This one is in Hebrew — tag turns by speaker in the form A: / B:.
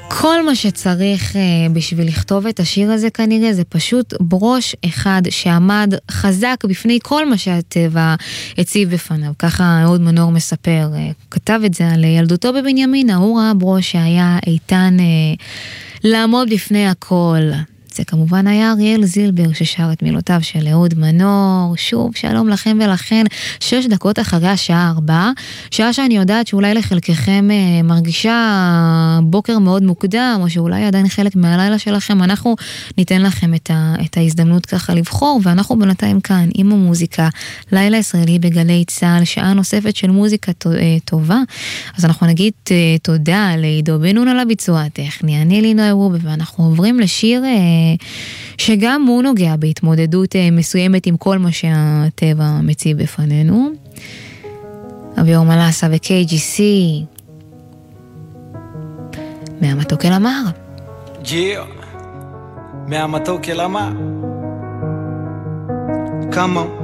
A: כל מה שצריך בשביל לכתוב את השיר הזה כנראה זה פשוט בראש אחד שעמד חזק בפני כל מה שהטבע הציב בפניו. ככה אהוד מנור מספר, כתב את זה על ילדותו בבנימינה, הוא ראה בראש שהיה איתן לעמוד בפני הכל. זה כמובן היה אריאל זילבר ששר את מילותיו של אהוד מנור. שוב, שלום לכם ולכן, 6 דקות אחרי השעה 4, שעה שאני יודעת שאולי לחלקכם מרגישה בוקר מאוד מוקדם, או שאולי עדיין חלק מהלילה שלכם, אנחנו ניתן לכם את ההזדמנות ככה לבחור, ואנחנו בינתיים כאן עם המוזיקה, לילה ישראלי בגלי צהל, שעה נוספת של מוזיקה טובה. אז אנחנו נגיד תודה לעידו בן נון על הביצוע הטכני, אני לינוי רובי, ואנחנו עוברים לשיר שגם הוא נוגע בהתמודדות מסוימת עם כל מה שהטבע מציב בפנינו. אביור מלאסה ו-KGC, מהמתוק אל המר.
B: מהמתוק אל המר. Come on.